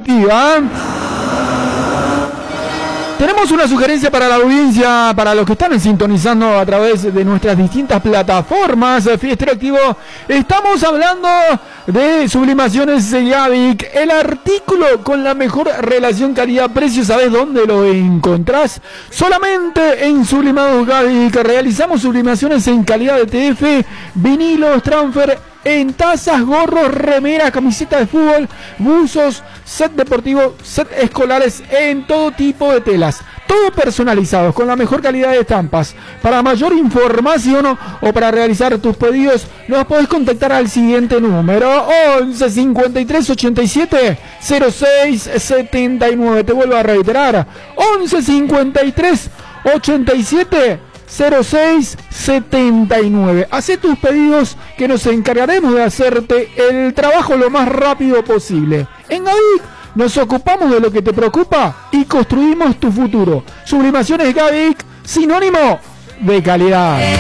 efectiva. Tenemos una sugerencia para la audiencia, para los que están sintonizando a través de nuestras distintas plataformas. Fiestero Activo, estamos hablando de Sublimaciones Gavic, el artículo con la mejor relación calidad-precio. ¿Sabes dónde lo encontrás? Solamente en Sublimados Gavic. Realizamos sublimaciones en calidad de TF, vinilos, transfer, en tazas, gorros, remeras, camisetas de fútbol, buzos, set deportivo, set escolares, en todo tipo de telas. Todo personalizados, con la mejor calidad de estampas. Para mayor información o para realizar tus pedidos, nos podés contactar al siguiente número: 11 53 87 06 79. Te vuelvo a reiterar: 11 53 87 0679. Hacé tus pedidos que nos encargaremos de hacerte el trabajo lo más rápido posible. En Gavic nos ocupamos de lo que te preocupa y construimos tu futuro. Sublimaciones Gavic, sinónimo de calidad.